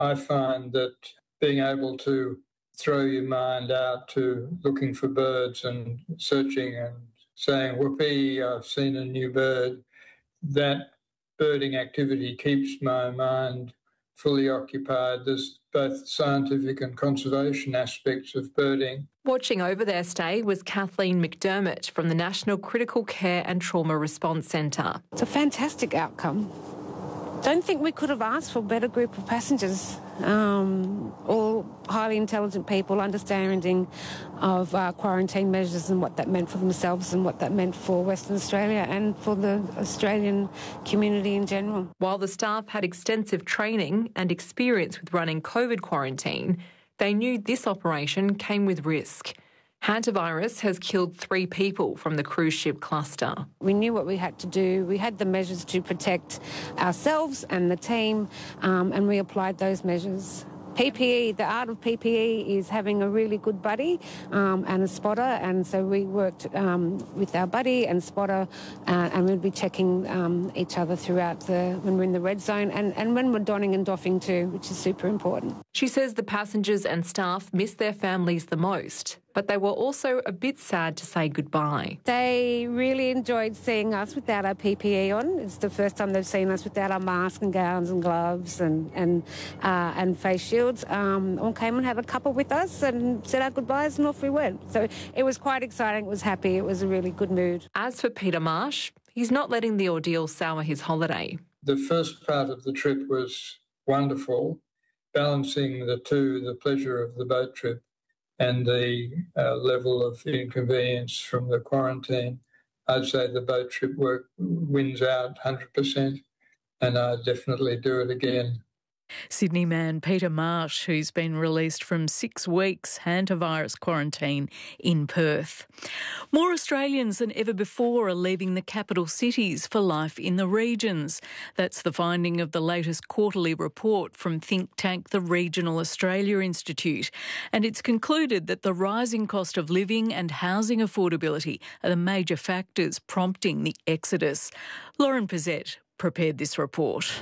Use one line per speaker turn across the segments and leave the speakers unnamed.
I find that being able to throw your mind out to looking for birds and searching and saying, whoopee, I've seen a new bird, that birding activity keeps my mind fully occupied. There's both scientific and conservation aspects of birding.
Watching over their stay was Kathleen McDermott from the National Critical Care and Trauma Response Centre.
It's a fantastic outcome. Don't think we could have asked for a better group of passengers. All highly intelligent people understanding of quarantine measures and what that meant for themselves and what that meant for Western Australia and for the Australian community in general.
While the staff had extensive training and experience with running COVID quarantine, they knew this operation came with risk. Hantavirus has killed 3 people from the cruise ship cluster.
We knew what we had to do. We had the measures to protect ourselves and the team, and we applied those measures. PPE, the art of PPE is having a really good buddy and a spotter, and so we worked with our buddy and spotter, and we'd be checking each other throughout when we're in the red zone and when we're donning and doffing too, which is super important.
She says the passengers and staff miss their families the most, but they were also a bit sad to say goodbye.
They really enjoyed seeing us without our PPE on. It's the first time they've seen us without our masks and gowns and gloves and face shields. All came and had a cuppa with us and said our goodbyes and off we went. So it was quite exciting. It was happy. It was a really good mood.
As for Peter Marsh, he's not letting the ordeal sour his holiday.
The first part of the trip was wonderful, balancing the two, the pleasure of the boat trip and the level of inconvenience from the quarantine. I'd say the boat trip wins out 100%, and I'd definitely do it again.
Sydney man Peter Marsh, who's been released from 6 weeks hantavirus quarantine in Perth. More Australians than ever before are leaving the capital cities for life in the regions. That's the finding of the latest quarterly report from think tank the Regional Australia Institute. And it's concluded that the rising cost of living and housing affordability are the major factors prompting the exodus. Lauren Pizzette prepared this report.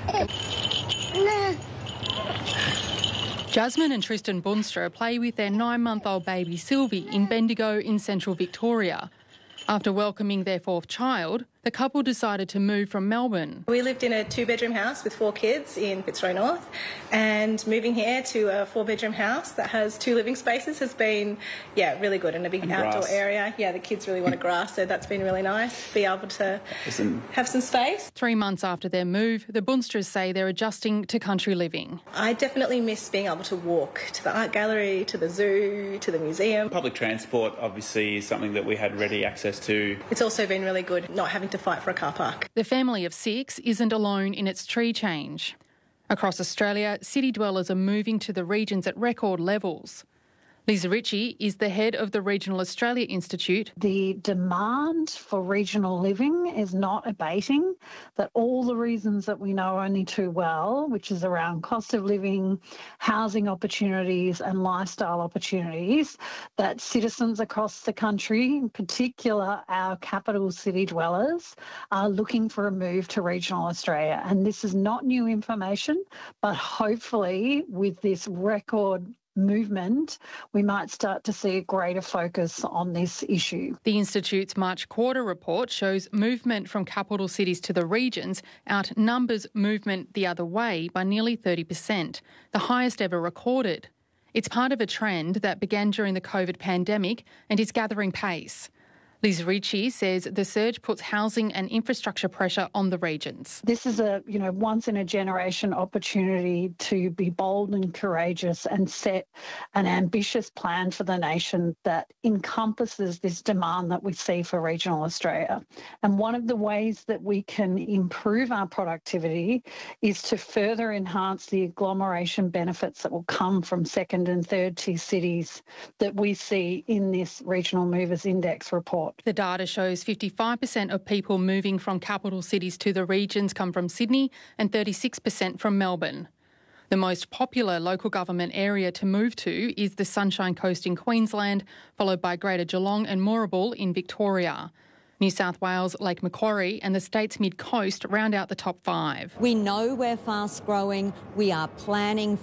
Jasmine and Tristan Bunstra play with their 9-month-old baby Sylvie in Bendigo in central Victoria. After welcoming their 4th child, the couple decided to move from Melbourne.
We lived in a 2-bedroom house with 4 kids in Fitzroy North, and moving here to a 4-bedroom house that has 2 living spaces has been, really good, and a big outdoor area. Yeah, the kids really want grass, so that's been really nice, be able to have some space.
3 months after their move, the Bunstras say they're adjusting to country living.
I definitely miss being able to walk to the art gallery, to the zoo, to the museum.
Public transport obviously is something that we had ready access to.
It's also been really good not having to fight for a car park.
The family of 6 isn't alone in its tree change. Across Australia, city dwellers are moving to the regions at record levels. Lisa Ritchie is the head of the Regional Australia Institute.
The demand for regional living is not abating, that all the reasons that we know only too well, which is around cost of living, housing opportunities and lifestyle opportunities, that citizens across the country, in particular our capital city dwellers, are looking for a move to regional Australia. And this is not new information, but hopefully with this record movement, we might start to see a greater focus on this issue.
The Institute's March quarter report shows movement from capital cities to the regions outnumbers movement the other way by nearly 30%, the highest ever recorded. It's part of a trend that began during the COVID pandemic and is gathering pace. Liz Ritchie says the surge puts housing and infrastructure pressure on the regions.
This is a once-in-a-generation opportunity to be bold and courageous and set an ambitious plan for the nation that encompasses this demand that we see for regional Australia. And one of the ways that we can improve our productivity is to further enhance the agglomeration benefits that will come from second and third tier cities that we see in this Regional Movers Index report.
The data shows 55% of people moving from capital cities to the regions come from Sydney and 36% from Melbourne. The most popular local government area to move to is the Sunshine Coast in Queensland, followed by Greater Geelong and Moorabool in Victoria. New South Wales, Lake Macquarie and the state's mid-coast round out the top 5.
We know we're fast growing. We are planning